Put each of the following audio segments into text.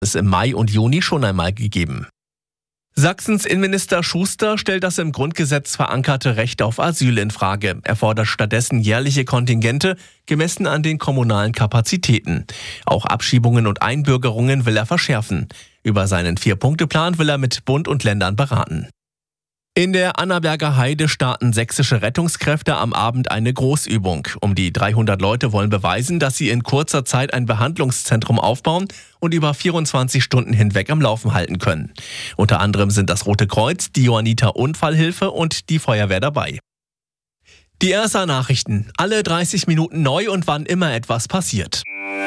es im Mai und Juni schon einmal gegeben. Sachsens Innenminister Schuster stellt das im Grundgesetz verankerte Recht auf Asyl in Frage. Er fordert stattdessen jährliche Kontingente, gemessen an den kommunalen Kapazitäten. Auch Abschiebungen und Einbürgerungen will er verschärfen. Über seinen 4-Punkte-Plan will er mit Bund und Ländern beraten. In der Annaberger Heide starten sächsische Rettungskräfte am Abend eine Großübung. Um die 300 Leute wollen beweisen, dass sie in kurzer Zeit ein Behandlungszentrum aufbauen und über 24 Stunden hinweg am Laufen halten können. Unter anderem sind das Rote Kreuz, die Johanniter Unfallhilfe und die Feuerwehr dabei. Die RSA-Nachrichten. Alle 30 Minuten neu und wann immer etwas passiert.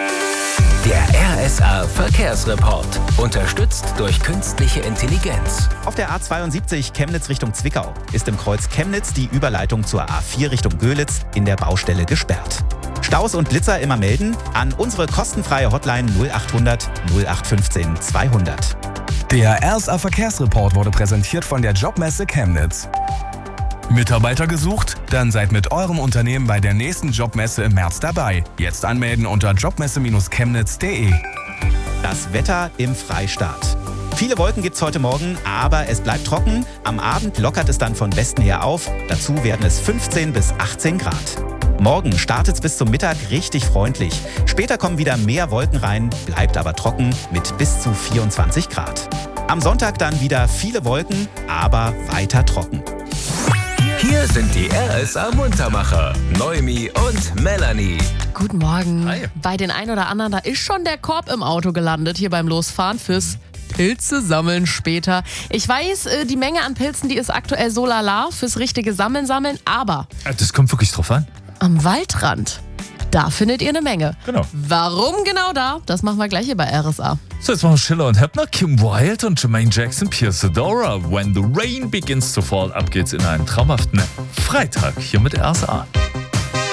Der RSA-Verkehrsreport. Unterstützt durch künstliche Intelligenz. Auf der A72 Chemnitz Richtung Zwickau ist im Kreuz Chemnitz die Überleitung zur A4 Richtung Göhlitz in der Baustelle gesperrt. Staus und Blitzer immer melden an unsere kostenfreie Hotline 0800 0815 200. Der RSA-Verkehrsreport wurde präsentiert von der Jobmesse Chemnitz. Mitarbeiter gesucht? Dann seid mit eurem Unternehmen bei der nächsten Jobmesse im März dabei. Jetzt anmelden unter jobmesse-chemnitz.de. Das Wetter im Freistaat. Viele Wolken gibt's heute Morgen, aber es bleibt trocken. Am Abend lockert es dann von Westen her auf. Dazu werden es 15 bis 18 Grad. Morgen startet's bis zum Mittag richtig freundlich. Später kommen wieder mehr Wolken rein, bleibt aber trocken mit bis zu 24 Grad. Am Sonntag dann wieder viele Wolken, aber weiter trocken. Hier sind die RSA-Muntermacher, Noemi und Melanie. Guten Morgen. Hi. Bei den ein oder anderen, da ist schon der Korb im Auto gelandet, hier beim Losfahren fürs Pilze sammeln später. Ich weiß, die Menge an Pilzen, die ist aktuell so lala fürs richtige Sammeln, aber Das kommt wirklich drauf an. am Waldrand, da findet ihr eine Menge. Genau. Warum genau da? Das machen wir gleich hier bei RSA. So, jetzt machen wir Schiller und Heppner, Kim Wilde und Jermaine Jackson, Pierce Adora. When the rain begins to fall. Ab geht's in einen traumhaften Freitag hier mit RSA.